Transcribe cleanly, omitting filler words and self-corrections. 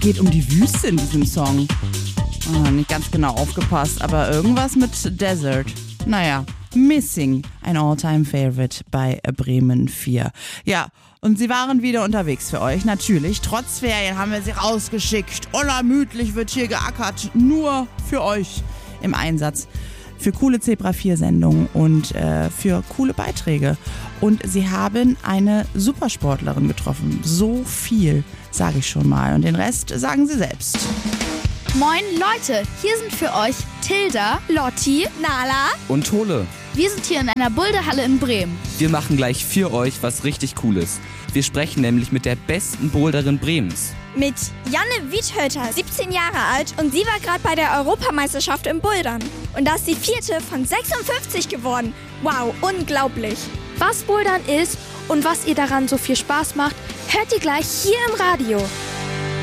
geht um die Wüste in diesem Song. Nicht ganz genau aufgepasst, aber irgendwas mit Desert. Naja, Missing, ein All-Time-Favorite bei Bremen 4. Ja, und sie waren wieder unterwegs für euch, natürlich. Trotz Ferien haben wir sie rausgeschickt. Unermüdlich wird hier geackert, nur für euch im Einsatz. Für coole Zebra 4-Sendungen und für coole Beiträge. Und sie haben eine Supersportlerin getroffen. So viel, sage ich schon mal. Und den Rest sagen sie selbst. Moin Leute, hier sind für euch Tilda, Lotti, Nala und Tole. Wir sind hier in einer Boulderhalle in Bremen. Wir machen gleich für euch was richtig Cooles. Wir sprechen nämlich mit der besten Boulderin Bremens. Mit Janne Wiethölter, 17 Jahre alt, und sie war gerade bei der Europameisterschaft im Bouldern. Und da ist sie 4. von 56 geworden. Wow, unglaublich. Was Bouldern ist und was ihr daran so viel Spaß macht, hört ihr gleich hier im Radio.